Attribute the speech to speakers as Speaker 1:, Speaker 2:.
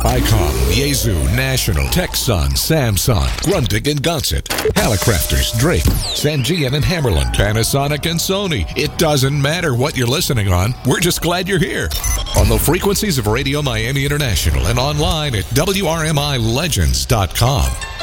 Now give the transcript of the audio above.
Speaker 1: ICOM, Yaesu, National, Texan, Samsung, Grundig and Gunset, Hallicrafters, Drake, Sangean and Hammerland, Panasonic and Sony. It doesn't matter what you're listening on. We're just glad you're here. On the frequencies of Radio Miami International and online at WRMILegends.com.